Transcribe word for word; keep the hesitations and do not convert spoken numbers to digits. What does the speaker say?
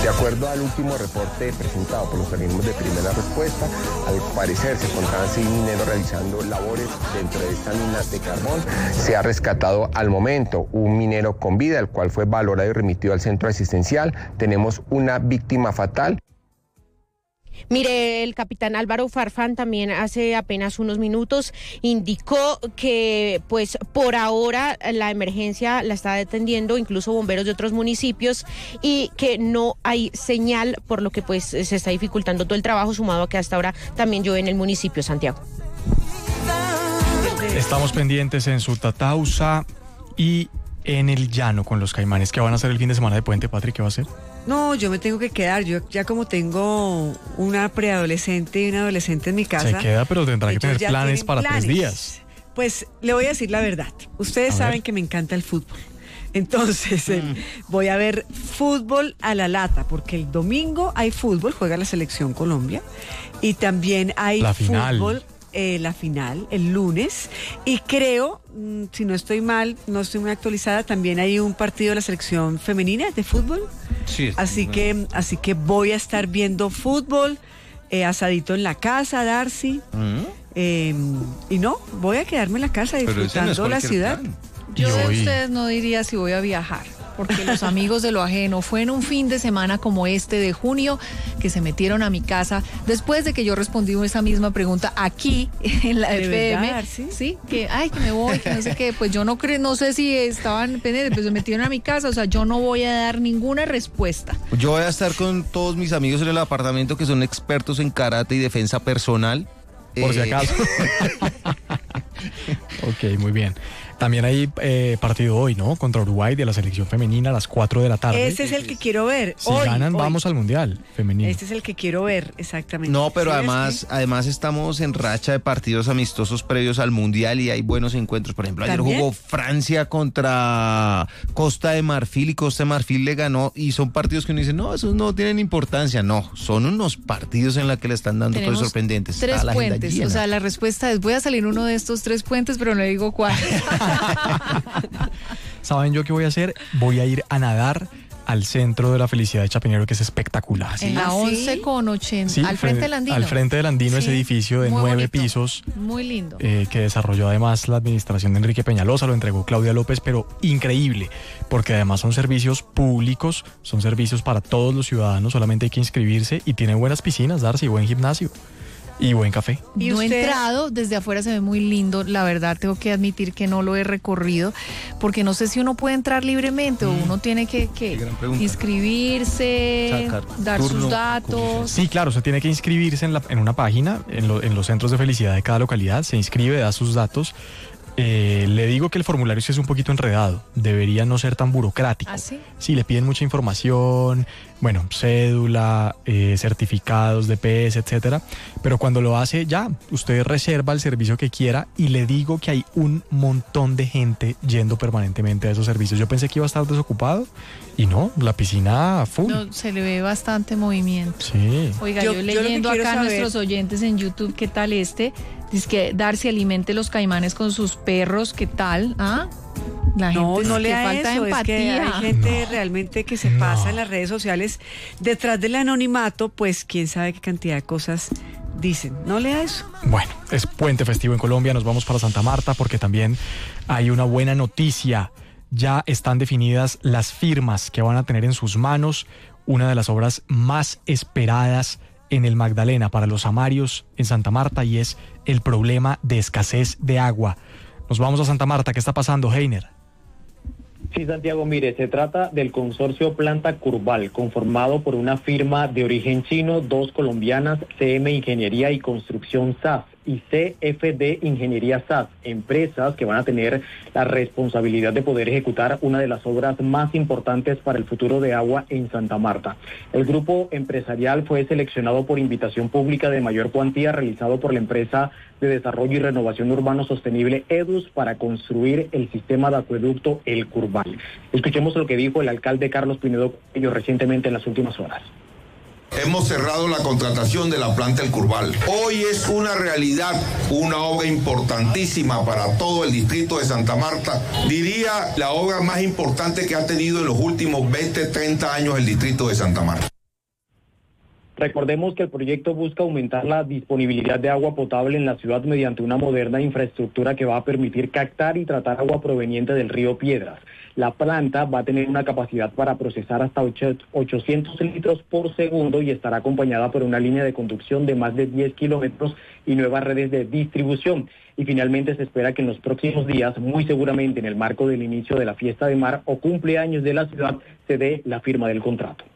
De acuerdo al último reporte presentado por los organismos de primera respuesta, al parecer se encontraban seis mineros realizando labores dentro de esta mina de carbón. Se ha rescatado al momento un minero con vida, el cual fue valorado y remitido al centro asistencial. Tenemos una víctima fatal. Mire, el capitán Álvaro Farfán también hace apenas unos minutos indicó que pues por ahora la emergencia la está atendiendo incluso bomberos de otros municipios y que no hay señal, por lo que pues se está dificultando todo el trabajo, sumado a que hasta ahora también llueve en el municipio, Santiago. Estamos pendientes en Sutatausa y en el Llano con los Caimanes. ¿Qué van a hacer el fin de semana de puente, Patri? ¿Qué va a hacer? No, yo me tengo que quedar. Yo ya como tengo una preadolescente y una adolescente en mi casa. Se queda, pero tendrá que tener planes para planes. tres días. Pues le voy a decir la verdad. Ustedes a saben ver. que me encanta el fútbol. Entonces, eh, voy a ver fútbol a la lata, porque el domingo hay fútbol, juega la Selección Colombia, y también hay La final. fútbol, eh, la final, el lunes, y creo, mm, si no estoy mal, no estoy muy actualizada, también hay un partido de la Selección Femenina de fútbol. Sí, Así que, así que voy a estar viendo fútbol, eh, asadito en la casa, Darcy. ¿Mm? Eh, y no, voy a quedarme en la casa Pero ese no es disfrutando la cualquier ciudad. plan. Yo de hoy- ustedes no diría si voy a viajar, porque los amigos de lo ajeno fue en un fin de semana como este de junio que se metieron a mi casa después de que yo respondí esa misma pregunta aquí en la ¿De F M. verdad, sí? Sí, que ay, que me voy, que no sé qué, pues yo no creo, no sé si estaban pendientes, pues se metieron a mi casa, o sea, yo no voy a dar ninguna respuesta. Yo voy a estar con todos mis amigos en el apartamento que son expertos en karate y defensa personal. Por si Eh, acaso. Ok, muy bien. También hay eh, partido hoy, ¿no? Contra Uruguay de la selección femenina a las cuatro de la tarde. Ese es el que quiero ver. Si hoy, ganan, hoy. vamos al Mundial femenino. Este es el que quiero ver, exactamente. No, pero ¿Sí ves además, además estamos en racha de partidos amistosos previos al Mundial y hay buenos encuentros. Por ejemplo, ayer ¿También? jugó Francia contra Costa de Marfil y Costa de Marfil le ganó y son partidos que uno dice, no, esos no tienen importancia. No, son unos partidos en los que le están dando Tenemos cosas sorprendentes. tres Está la agenda puentes, llena. o sea, la respuesta es voy a salir uno de estos tres puentes, pero no le digo cuál. ¿Saben yo qué voy a hacer? Voy a ir a nadar al Centro de la Felicidad de Chapinero, que es espectacular. En la ¿Ah, sí? once con ochenta, Sí, al frente del Andino. Al frente del Andino, ese Sí, edificio de muy nueve bonito. pisos. Muy lindo. Eh, que desarrolló además la administración de Enrique Peñalosa, lo entregó Claudia López, pero increíble, porque además son servicios públicos, son servicios para todos los ciudadanos, solamente hay que inscribirse y tiene buenas piscinas, Darcy, buen gimnasio y buen café. ¿Y No he usted? entrado, desde afuera se ve muy lindo, la verdad tengo que admitir que no lo he recorrido, porque no sé si uno puede entrar libremente o uno tiene que, que Qué gran pregunta. inscribirse, Sacar dar turno, sus datos. Sí, claro, se tiene que inscribirse en, la, en una página, en, lo- en los centros de felicidad de cada localidad, se inscribe, da sus datos. Eh, le digo que el formulario sí es un poquito enredado, debería no ser tan burocrático. ¿Ah, sí? Sí, le piden mucha información, bueno, cédula, eh, certificados, D P S, etcétera. Pero cuando lo hace ya, usted reserva el servicio que quiera y le digo que hay un montón de gente yendo permanentemente a esos servicios. Yo pensé que iba a estar desocupado y no, la piscina a full. No, se le ve bastante movimiento. Sí. Oiga, Yo- yo, yo lo que leyendo quiero acá a saber- nuestros oyentes en YouTube, ¿qué tal este? Dice que Darcy alimente los caimanes con sus perros, ¿qué tal? ¿Ah? La No, gente no es que lea falta eso, de es que empatía. hay gente No. realmente que se No. pasa en las redes sociales detrás del anonimato, pues quién sabe qué cantidad de cosas dicen. No lea eso. Bueno, es puente festivo en Colombia, nos vamos para Santa Marta porque también hay una buena noticia. Ya están definidas las firmas que van a tener en sus manos una de las obras más esperadas en el Magdalena para los amarios en Santa Marta y es el problema de escasez de agua. Nos vamos a Santa Marta, ¿qué está pasando, Heiner? Sí, Santiago, mire, se trata del consorcio Planta Curval, conformado por una firma de origen chino, dos colombianas, C M Ingeniería y Construcción S A S y C F D Ingeniería S A S, empresas que van a tener la responsabilidad de poder ejecutar una de las obras más importantes para el futuro de agua en Santa Marta. El grupo empresarial fue seleccionado por invitación pública de mayor cuantía realizado por la empresa de Desarrollo y Renovación Urbano Sostenible EDUS para construir el sistema de acueducto El Curval. Escuchemos lo que dijo el alcalde Carlos Pinedo Cuello recientemente en las últimas horas. Hemos cerrado la contratación de la planta El Curval. Hoy es una realidad, una obra importantísima para todo el distrito de Santa Marta. Diría la obra más importante que ha tenido en los últimos veinte, treinta años el distrito de Santa Marta. Recordemos que el proyecto busca aumentar la disponibilidad de agua potable en la ciudad mediante una moderna infraestructura que va a permitir captar y tratar agua proveniente del río Piedras. La planta va a tener una capacidad para procesar hasta ochocientos litros por segundo y estará acompañada por una línea de conducción de más de diez kilómetros y nuevas redes de distribución. Y finalmente se espera que en los próximos días, muy seguramente en el marco del inicio de la fiesta de mar o cumpleaños de la ciudad, se dé la firma del contrato.